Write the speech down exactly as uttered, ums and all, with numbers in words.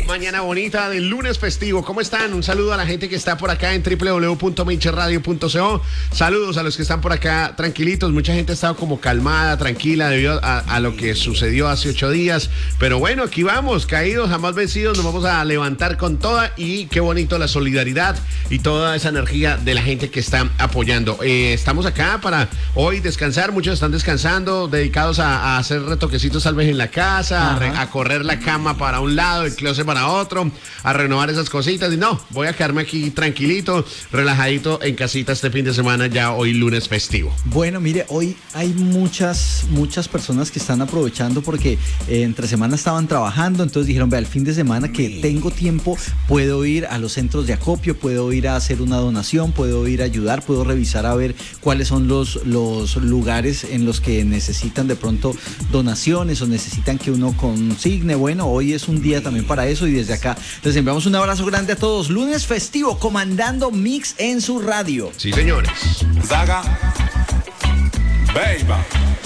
Mañana bonita del lunes festivo. ¿Cómo están? Un saludo a la gente que está por acá en doble u doble u doble u punto minche radio punto co. Saludos a los que están por acá tranquilitos. Mucha gente ha estado como calmada, tranquila debido a, a lo que sucedió hace ocho días. Pero bueno, aquí vamos, caídos, jamás vencidos. Nos vamos a levantar con toda y qué bonito la solidaridad y toda esa energía de la gente que está apoyando. Eh, estamos acá para hoy descansar. Muchos están descansando, dedicados a, a hacer retoquecitos tal vez en la casa, a, re, a correr la cama para un lado, el closet para otro, a renovar esas cositas. Y no, voy a quedarme aquí tranquilito, relajadito en casita este fin de semana, ya hoy lunes festivo. Bueno, mire, hoy hay muchas, muchas personas que están aprovechando porque eh, entre semana estaban trabajando, entonces dijeron, vea, el fin de semana que tengo tiempo, puedo ir a los centros de acopio, puedo ir a hacer una donación, puedo ir a ayudar, puedo revisar a ver cuáles son los, los lugares en los que necesitan de pronto donaciones o necesitan que uno consigne. Bueno, hoy es un día también para eso y desde acá les enviamos un abrazo grande a todos. Lunes festivo, comandando Mix en su radio. Sí, señores. Zaga, Baby.